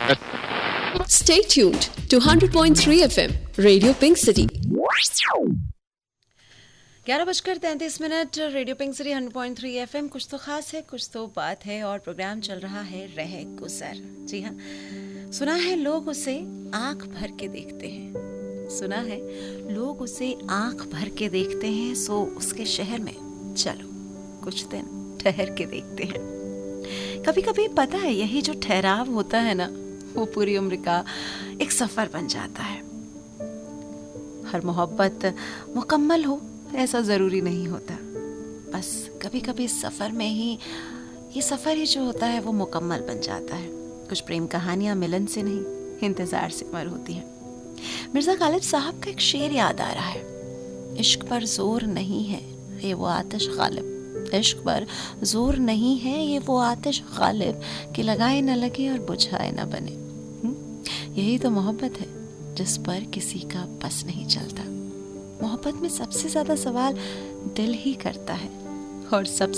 Stay tuned to 100.3 FM, Radio Pink City. 11:33 radio pink city 100.3 FM। कुछ तो खास है, कुछ तो बात है, और प्रोग्राम चल रहा है रहे गुजर। जी हाँ, सुना है लोग उसे आंख भर के देखते हैं, सुना है लोग उसे आंख भर के देखते हैं, सो उसके शहर में चलो कुछ दिन ठहर के देखते हैं। कभी कभी पता है, यही जो ठहराव होता है ना, वो पूरी उम्र का एक सफर बन जाता है। हर मोहब्बत मुकम्मल हो ऐसा ज़रूरी नहीं होता, बस कभी कभी सफ़र में ही ये सफ़र ही जो होता है वो मुकम्मल बन जाता है। कुछ प्रेम कहानियाँ मिलन से नहीं, इंतज़ार से मर होती हैं। मिर्ज़ा गालिब साहब का एक शेर याद आ रहा है, इश्क पर जोर नहीं है ये वो आतिश गालिब, इश्क पर जोर नहीं है ये वो आतिश गालिब, कि लगाए न लगे और बुझाए न बने। यही तो मोहब्बत है जिस पर किसी का बस नहीं चलता। मोहब्बत में सबसे ज़्यादा सवाल दिल ही करता है, और सबसे